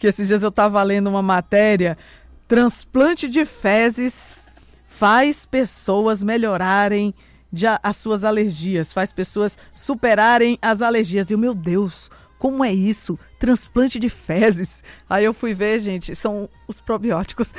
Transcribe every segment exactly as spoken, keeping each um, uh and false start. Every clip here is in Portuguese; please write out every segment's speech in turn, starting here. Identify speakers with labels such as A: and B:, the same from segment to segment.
A: que esses dias eu estava lendo uma matéria, transplante de fezes faz pessoas melhorarem de a, as suas alergias, faz pessoas superarem as alergias. E, meu Deus, como é isso? Transplante de fezes. Aí eu fui ver, gente, são os probióticos.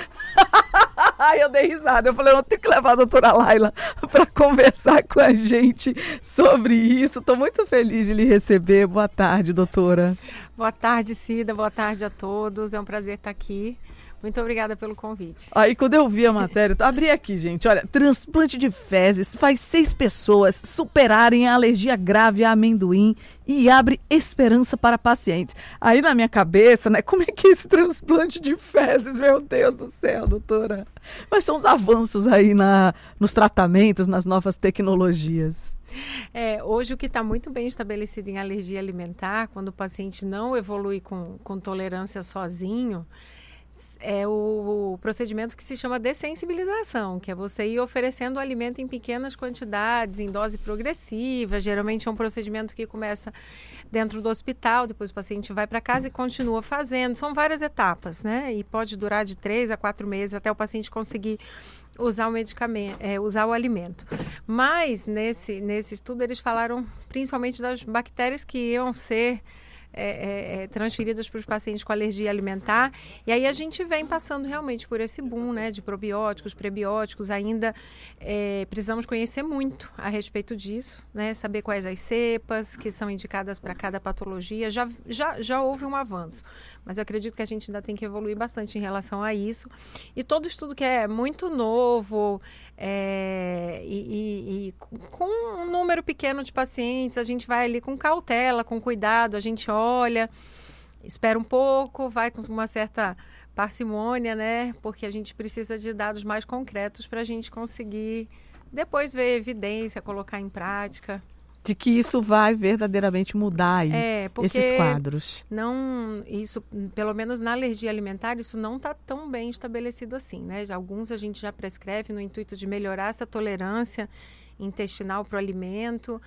A: Aí eu dei risada, eu falei, eu tenho que levar a doutora Laila para conversar com a gente sobre isso. Estou muito feliz de lhe receber. Boa tarde, doutora.
B: Boa tarde, Cida. Boa tarde a todos. É um prazer estar aqui. Muito obrigada pelo convite.
A: Aí quando eu vi a matéria, abri aqui, gente, olha, transplante de fezes faz seis pessoas superarem a alergia grave a amendoim e abre esperança para pacientes. Aí na minha cabeça, né, como é que é esse transplante de fezes? Meu Deus do céu, doutora. Mas são os avanços aí na, nos tratamentos, nas novas tecnologias.
B: É, hoje o que está muito bem estabelecido em alergia alimentar, quando o paciente não evolui com, com tolerância sozinho, é o procedimento que se chama dessensibilização, que é você ir oferecendo o alimento em pequenas quantidades, em dose progressiva. Geralmente é um procedimento que começa dentro do hospital, depois o paciente vai para casa e continua fazendo. São várias etapas, né? E pode durar de três a quatro meses até o paciente conseguir usar o medicamento, é, usar o alimento. Mas nesse, nesse estudo eles falaram principalmente das bactérias que iam ser É, é, é, transferidas para os pacientes com alergia alimentar, e aí a gente vem passando realmente por esse boom, né, de probióticos, prebióticos. Ainda é, precisamos conhecer muito a respeito disso, né, saber quais as cepas que são indicadas para cada patologia. Já, já, já houve um avanço, mas eu acredito que a gente ainda tem que evoluir bastante em relação a isso, e todo estudo que é muito novo é, e, e, e com um número pequeno de pacientes, a gente vai ali com cautela, com cuidado, a gente olha olha, espera um pouco, vai com uma certa parcimônia, né? Porque a gente precisa de dados mais concretos para a gente conseguir depois ver evidência, colocar em prática.
A: De que isso vai verdadeiramente mudar aí,
B: é,
A: esses quadros.
B: Não, isso, pelo menos na alergia alimentar, isso não está tão bem estabelecido assim, né? Já, alguns a gente já prescreve no intuito de melhorar essa tolerância intestinal para o alimento,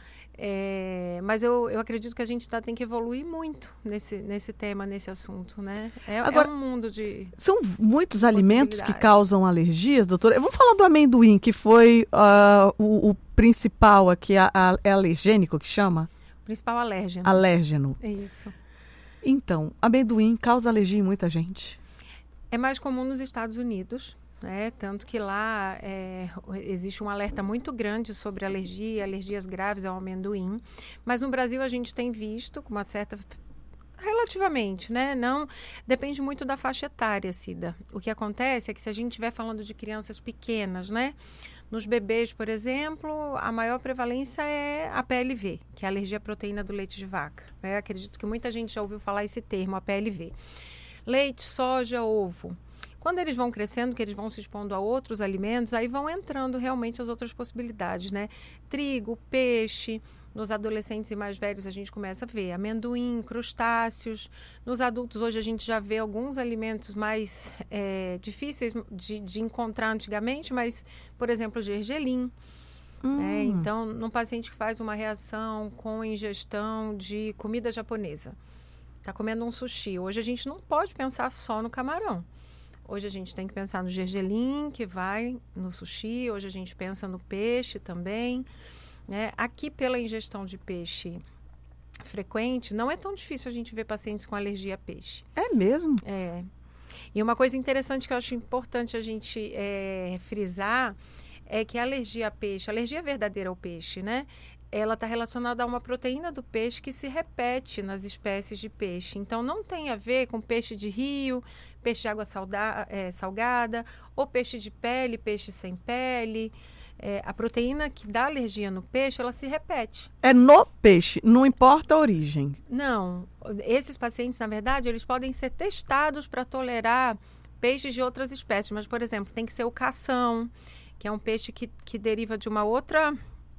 B: é, mas eu, eu acredito que a gente tá, tem que evoluir muito nesse, nesse tema, nesse assunto, né? É, Agora, é um mundo de
A: são muitos alimentos que causam alergias, doutora? Vamos falar do amendoim, que foi uh, o, o principal aqui, a, a, é alergênico que chama?
B: O principal alérgeno.
A: Alérgeno.
B: É isso.
A: Então, amendoim causa alergia em muita gente?
B: É mais comum nos Estados Unidos. É, tanto que lá é, existe um alerta muito grande sobre alergia, alergias graves ao amendoim, mas no Brasil a gente tem visto com uma certa, relativamente, né? Não, depende muito da faixa etária, Cida. O que acontece é que se a gente estiver falando de crianças pequenas, né? Nos bebês, por exemplo, a maior prevalência é a P L V, que é a alergia à proteína do leite de vaca, né? Acredito que muita gente já ouviu falar esse termo, a P L V. Leite, soja, ovo. Quando eles vão crescendo, que eles vão se expondo a outros alimentos, aí vão entrando realmente as outras possibilidades, né? Trigo, peixe, nos adolescentes e mais velhos a gente começa a ver amendoim, crustáceos. Nos adultos hoje a gente já vê alguns alimentos mais é, difíceis de, de encontrar antigamente, mas, por exemplo, gergelim. Hum. É, então, num paciente que faz uma reação com ingestão de comida japonesa, está comendo um sushi, hoje a gente não pode pensar só no camarão. Hoje a gente tem que pensar no gergelim, que vai no sushi. Hoje a gente pensa no peixe também, né? Aqui, pela ingestão de peixe frequente, não é tão difícil a gente ver pacientes com alergia a peixe.
A: É mesmo?
B: É. E uma coisa interessante que eu acho importante a gente é, frisar é que a alergia a peixe, a alergia verdadeira ao peixe, né? Ela está relacionada a uma proteína do peixe que se repete nas espécies de peixe. Então, não tem a ver com peixe de rio, peixe de água salda, é, salgada, ou peixe de pele, peixe sem pele. É, a proteína que dá alergia no peixe, ela se repete.
A: É no peixe, não importa a origem.
B: Não. Esses pacientes, na verdade, eles podem ser testados para tolerar peixes de outras espécies. Mas, por exemplo, tem que ser o cação, que é um peixe que, que deriva de uma outra...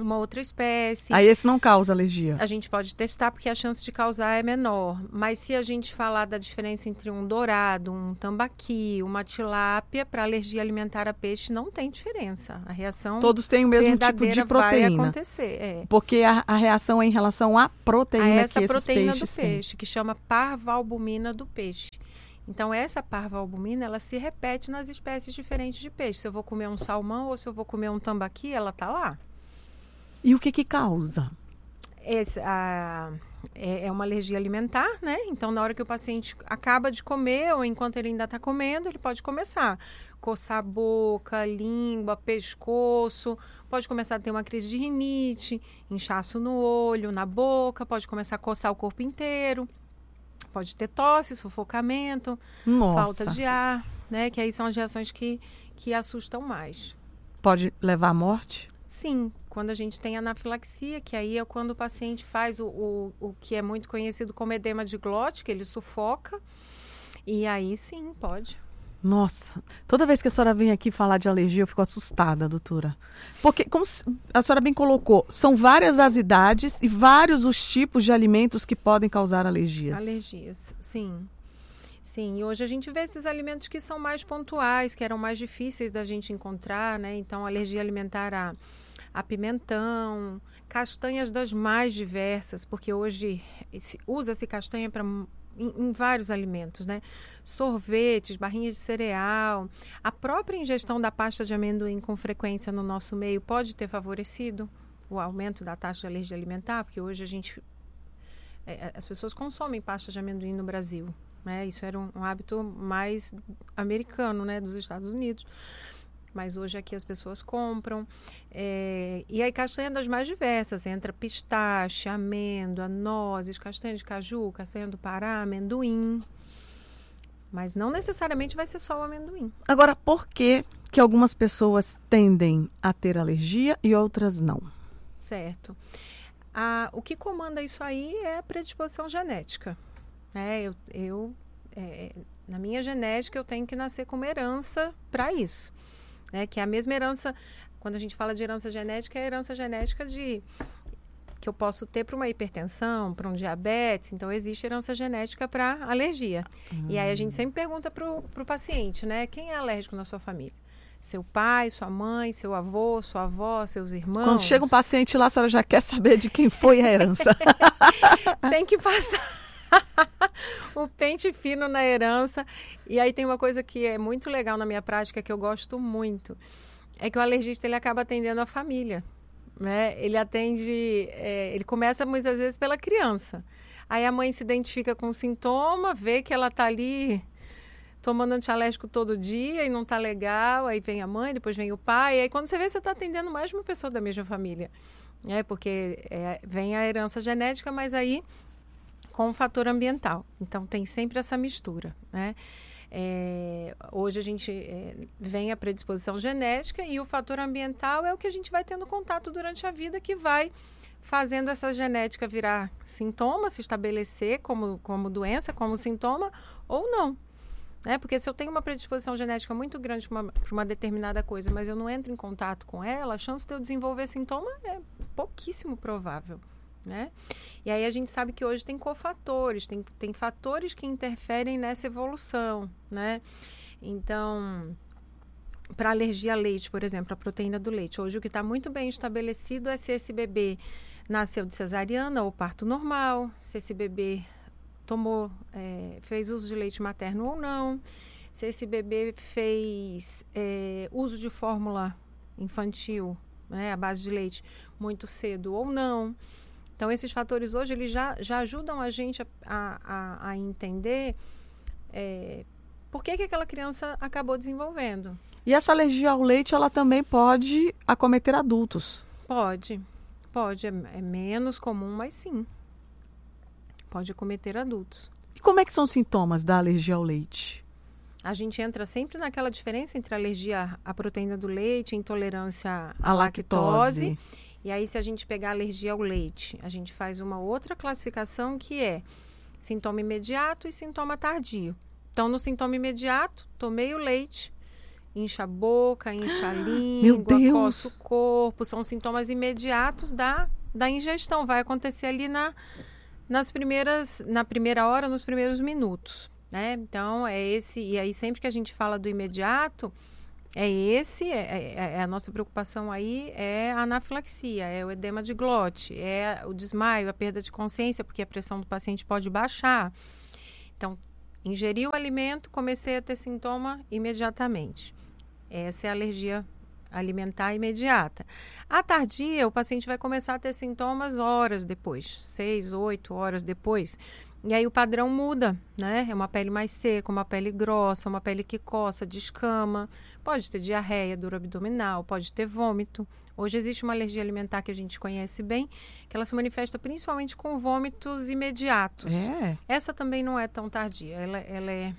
B: uma outra espécie.
A: Aí esse não causa alergia?
B: A gente pode testar porque a chance de causar é menor. Mas se a gente falar da diferença entre um dourado, um tambaqui, uma tilápia, para alergia alimentar a peixe não tem diferença. A reação
A: todos têm o mesmo tipo de proteína.
B: Vai acontecer, é.
A: Porque a, a reação é em relação à proteína
B: a essa
A: que esses
B: proteína
A: peixes
B: do
A: têm.
B: peixe, que chama parvalbumina do peixe. Então, essa parvalbumina, ela se repete nas espécies diferentes de peixe. Se eu vou comer um salmão ou se eu vou comer um tambaqui, ela tá lá.
A: E o que que causa?
B: Esse, a, é, é uma alergia alimentar, né? Então, na hora que o paciente acaba de comer ou enquanto ele ainda está comendo, ele pode começar a coçar a boca, língua, pescoço, pode começar a ter uma crise de rinite, inchaço no olho, na boca, pode começar a coçar o corpo inteiro, pode ter tosse, sufocamento,
A: Nossa.
B: falta de ar, né? Que aí são as reações que, que assustam mais.
A: Pode levar à morte?
B: Sim, quando a gente tem anafilaxia, que aí é quando o paciente faz o, o, o que é muito conhecido como edema de glote, que ele sufoca, e aí sim, pode.
A: Nossa, toda vez que a senhora vem aqui falar de alergia, eu fico assustada, doutora. Porque, como a senhora bem colocou, são várias as idades e vários os tipos de alimentos que podem causar alergias.
B: Alergias, sim. Sim, e hoje a gente vê esses alimentos que são mais pontuais, que eram mais difíceis da gente encontrar, né? Então, alergia alimentar a, a pimentão, castanhas das mais diversas, porque hoje usa-se castanha para em, em vários alimentos, né? Sorvetes, barrinhas de cereal, a própria ingestão da pasta de amendoim com frequência no nosso meio pode ter favorecido o aumento da taxa de alergia alimentar, porque hoje a gente, é, as pessoas consomem pasta de amendoim no Brasil. Né? Isso era um, um hábito mais americano, né? Dos Estados Unidos. Mas hoje aqui as pessoas compram. É, e aí castanha das mais diversas. Entra pistache, amêndoa, nozes, castanha de caju, castanha do Pará, amendoim. Mas não necessariamente vai ser só o amendoim.
A: Agora, por que que algumas pessoas tendem a ter alergia e outras não?
B: Certo. Ah, o que comanda isso aí é a predisposição genética. É, eu, eu é, na minha genética, eu tenho que nascer com uma herança para isso. Né? Que é a mesma herança, quando a gente fala de herança genética, é a herança genética de, que eu posso ter para uma hipertensão, para um diabetes. Então, existe herança genética para alergia. Hum. E aí, a gente sempre pergunta para o paciente, né? Quem é alérgico na sua família? Seu pai, sua mãe, seu avô, sua avó, seus irmãos?
A: Quando chega um paciente lá, a senhora já quer saber de quem foi a herança.
B: Tem que passar o pente fino na herança. E aí tem uma coisa que é muito legal na minha prática, que eu gosto muito, é que o alergista ele acaba atendendo a família, né? Ele atende, é, ele começa muitas vezes pela criança. Aí a mãe se identifica com o sintoma, vê que ela está ali tomando antialérgico todo dia e não está legal, aí vem a mãe, depois vem o pai, e aí quando você vê, você está atendendo mais de uma pessoa da mesma família, né? Porque é, vem a herança genética, mas aí com o fator ambiental. Então, tem sempre essa mistura, né? É, hoje a gente é, vem a predisposição genética e o fator ambiental é o que a gente vai tendo contato durante a vida, que vai fazendo essa genética virar sintoma, se estabelecer como, como doença, como sintoma, ou não. Né? Porque se eu tenho uma predisposição genética muito grande para uma, para uma determinada coisa, mas eu não entro em contato com ela, a chance de eu desenvolver sintoma é pouquíssimo provável. Né? E aí a gente sabe que hoje tem cofatores, tem, tem fatores que interferem nessa evolução, né? Então, para alergia a leite, por exemplo, a proteína do leite, hoje o que está muito bem estabelecido é se esse bebê nasceu de cesariana ou parto normal, se esse bebê tomou, é, fez uso de leite materno ou não, se esse bebê fez é, uso de fórmula infantil, né, à base de leite, muito cedo ou não. Então, esses fatores hoje, eles já, já ajudam a gente a, a, a entender é, por que, que aquela criança acabou desenvolvendo.
A: E essa alergia ao leite, ela também pode acometer adultos?
B: Pode, pode. É, é menos comum, mas sim. Pode acometer adultos.
A: E como é que são os sintomas da alergia ao leite?
B: A gente entra sempre naquela diferença entre alergia à proteína do leite e intolerância à
A: a
B: lactose.
A: lactose.
B: E aí, se a gente pegar alergia ao leite, a gente faz uma outra classificação que é sintoma imediato e sintoma tardio. Então, no sintoma imediato, tomei o leite, incha a boca, incha a língua, coça o corpo. São sintomas imediatos da, da ingestão. Vai acontecer ali na, nas primeiras, na primeira hora, nos primeiros minutos, né? Então, é esse... E aí, sempre que a gente fala do imediato, é esse... É, é, é a nossa preocupação aí é a anafilaxia, é o edema de glote, é o desmaio, a perda de consciência, porque a pressão do paciente pode baixar. Então, ingeri o alimento, comecei a ter sintoma imediatamente. Essa é a alergia alimentar imediata. A tardia, o paciente vai começar a ter sintomas horas depois, seis, oito horas depois. E aí o padrão muda, né? É uma pele mais seca, uma pele grossa, uma pele que coça, descama. Pode ter diarreia, dor abdominal, pode ter vômito. Hoje existe uma alergia alimentar que a gente conhece bem, que ela se manifesta principalmente com vômitos imediatos.
A: É.
B: Essa também não é tão tardia, ela, ela é...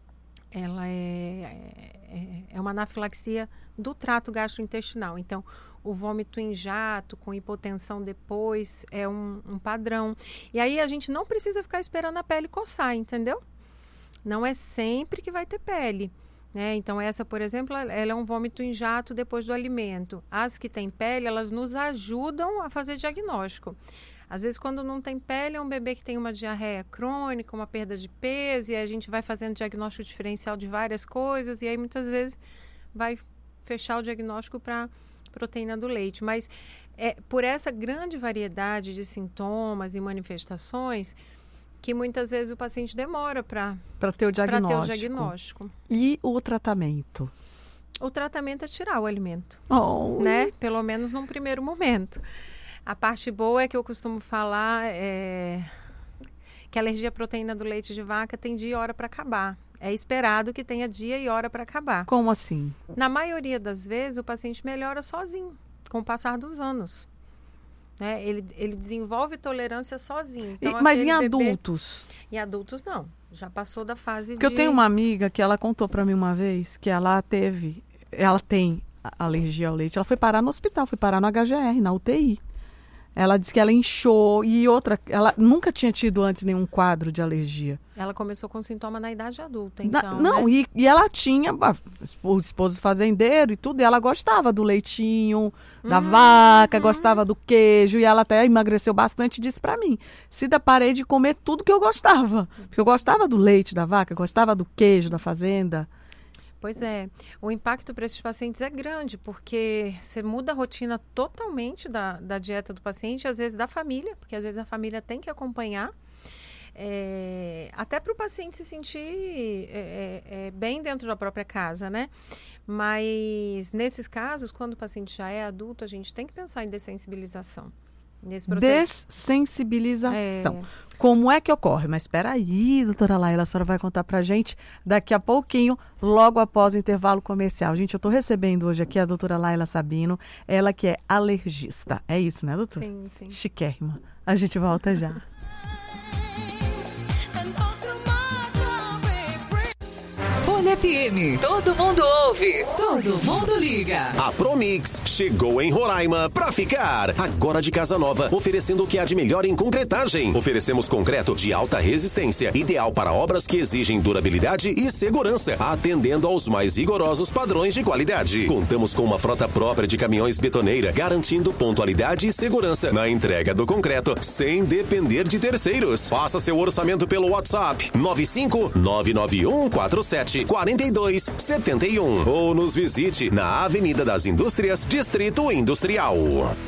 B: ela é, é, é uma anafilaxia do trato gastrointestinal. Então, o vômito em jato, com hipotensão depois, é um, um padrão. E aí, a gente não precisa ficar esperando a pele coçar, entendeu? Não é sempre que vai ter pele, né? Então, essa, por exemplo, ela é um vômito em jato depois do alimento. As que têm pele, elas nos ajudam a fazer diagnóstico. Às vezes, quando não tem pele, é um bebê que tem uma diarreia crônica, uma perda de peso, e a gente vai fazendo diagnóstico diferencial de várias coisas, e aí muitas vezes vai fechar o diagnóstico para proteína do leite. Mas é por essa grande variedade de sintomas e manifestações que muitas vezes o paciente demora para
A: ter o diagnóstico.
B: ter o diagnóstico.
A: E o tratamento?
B: O tratamento é tirar o alimento,
A: oh.
B: né? Pelo menos num primeiro momento. A parte boa é que eu costumo falar é, que a alergia à proteína do leite de vaca tem dia e hora para acabar. É esperado que tenha dia e hora para acabar.
A: Como assim?
B: Na maioria das vezes, o paciente melhora sozinho, com o passar dos anos. Né? Ele, ele desenvolve tolerância sozinho. Então,
A: e, mas em
B: bebê...
A: adultos?
B: Em adultos, não. Já passou da fase
A: Porque
B: de...
A: eu tenho uma amiga que ela contou para mim uma vez que ela teve, ela tem alergia ao leite. Ela foi parar no hospital, foi parar no H G R, na U T I. Ela disse que ela inchou e outra, ela nunca tinha tido antes nenhum quadro de alergia.
B: Ela começou com sintoma na idade adulta, então,
A: na, Não,
B: né?
A: e, e ela tinha o esposo fazendeiro e tudo, e ela gostava do leitinho, da uhum, vaca, uhum. gostava do queijo, e ela até emagreceu bastante e disse pra mim, Cida, parei de comer tudo que eu gostava, porque eu gostava do leite da vaca, gostava do queijo da fazenda.
B: Pois é, o impacto para esses pacientes é grande, porque você muda a rotina totalmente da, da dieta do paciente, às vezes da família, porque às vezes a família tem que acompanhar, é, até para o paciente se sentir é, é, bem dentro da própria casa, né? Mas nesses casos, quando o paciente já é adulto, a gente tem que pensar em dessensibilização. Nesse processo.
A: Dessensibilização.
B: É.
A: Como é que ocorre? Mas espera aí, doutora Laila, a senhora vai contar pra gente daqui a pouquinho, logo após o intervalo comercial. Gente, eu tô recebendo hoje aqui a doutora Laila Sabino, ela que é alergista. É isso, né, doutora?
B: Sim, sim.
A: Chiquérrima. A gente volta já.
C: Folha F M, todo mundo ouve, todo mundo liga.
D: A Promix chegou em Roraima pra ficar. Agora de casa nova, oferecendo o que há de melhor em concretagem. Oferecemos concreto de alta resistência, ideal para obras que exigem durabilidade e segurança, atendendo aos mais rigorosos padrões de qualidade. Contamos com uma frota própria de caminhões betoneira, garantindo pontualidade e segurança na entrega do concreto, sem depender de terceiros. Faça seu orçamento pelo WhatsApp nove cinco nove nove um quatro sete quatro dois sete um ou nos visite na Avenida das Indústrias, Distrito Industrial.